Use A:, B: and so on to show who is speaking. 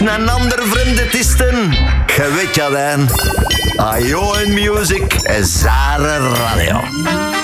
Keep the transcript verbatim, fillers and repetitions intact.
A: een ander vreemde tisten. Je weet ja dan. Ajo en Music, Zara Radio.